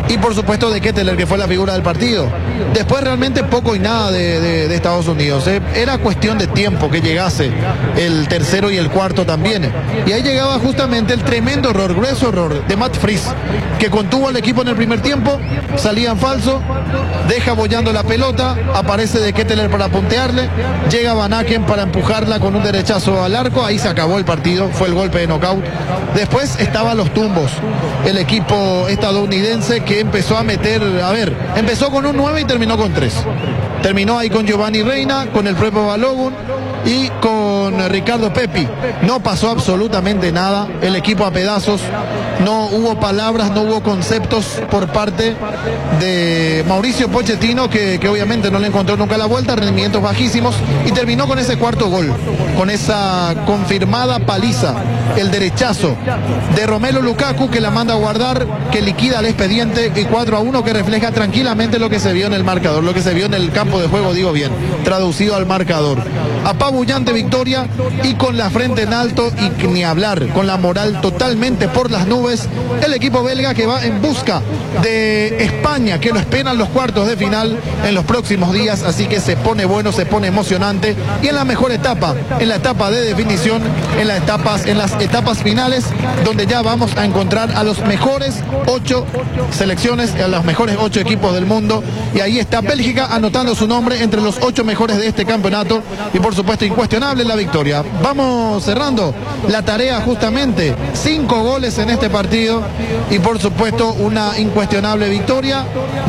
y por supuesto de Ketteler, que fue la figura del partido. Después realmente poco y nada de Estados Unidos. Era cuestión de tiempo que llegase el tercero y el cuarto también. Y ahí llegaba justamente el tremendo error, grueso error de Matt Fries, que contuvo al equipo en el primer tiempo, salía en falso, deja bollando la pelota, aparece de Ketteler para puntearle, llega Van Aken para empujarla con un derechazo al arco, ahí se acabó el partido, fue el golpe de knockout. Después estaban los tumbos, el equipo estadounidense que empezó a meter, empezó con un 9 y terminó con 3. Terminó ahí con Giovanni Reina, con el propio Balogun y con Ricardo Pepi. No pasó absolutamente nada, el equipo a pedazos, no hubo palabras, no hubo conceptos por parte de Mauricio Pochettino, que obviamente no le encontró nunca la vuelta, rendimientos bajísimos, y terminó con ese cuarto gol, con esa confirmada paliza, el derechazo de Romelu Lukaku, que la manda a guardar, que liquida el expediente, y 4-1 que refleja tranquilamente lo que se vio en el marcador, lo que se vio en el campo de juego, digo bien, traducido al marcador. Apabullante victoria y con la frente en alto y ni hablar, con la moral totalmente por las nubes, el equipo belga que va en busca de España, que lo esperan los cuartos de final en los próximos días, así que se pone bueno, se pone emocionante, y en la mejor etapa, en la etapa de definición, en las etapas finales, donde ya vamos a encontrar a los mejores 8 selecciones, a los mejores 8 equipos del mundo, y ahí está Bélgica anotando su nombre entre los 8 mejores de este campeonato, y por supuesto incuestionable la victoria. Vamos cerrando la tarea justamente, 5 goles en este partido, y por supuesto una incuestionable victoria.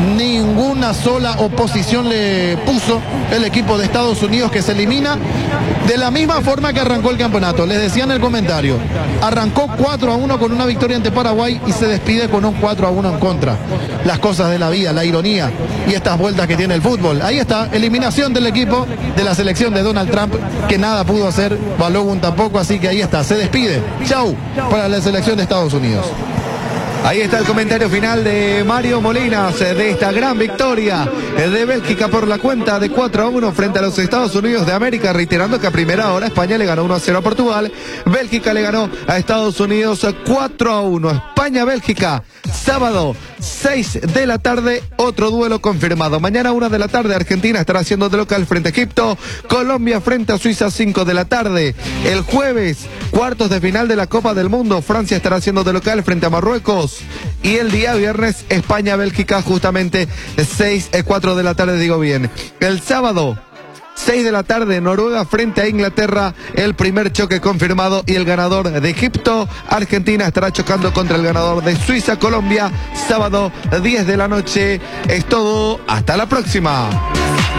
Ninguna sola oposición le puso el equipo de Estados Unidos, que se elimina de la misma forma que arrancó el campeonato. Les decía en el comentario, arrancó 4-1 con una victoria ante Paraguay y se despide con un 4-1 en contra. Las cosas de la vida, la ironía y estas vueltas que tiene el fútbol. Ahí está, eliminación del equipo de la selección de Donald Trump, que nada pudo hacer, Balogun tampoco, así que ahí está, se despide. Chau para la selección de Estados Unidos. Ahí está el comentario final de Mario Molinas de esta gran victoria de Bélgica por la cuenta de 4-1 frente a los Estados Unidos de América, reiterando que a primera hora España le ganó 1-0 a Portugal, Bélgica le ganó a Estados Unidos 4-1. España-Bélgica, sábado 6 de la tarde, otro duelo confirmado. Mañana 1 de la tarde, Argentina estará haciendo de local frente a Egipto, Colombia frente a Suiza 5 de la tarde. El jueves, cuartos de final de la Copa del Mundo, Francia estará haciendo de local frente a Marruecos, y el día viernes España-Bélgica justamente 4 de la tarde, digo bien. El sábado 6 de la tarde, Noruega frente a Inglaterra, el primer choque confirmado, y el ganador de Egipto, Argentina, estará chocando contra el ganador de Suiza, Colombia, sábado 10 de la noche. Es todo, hasta la próxima.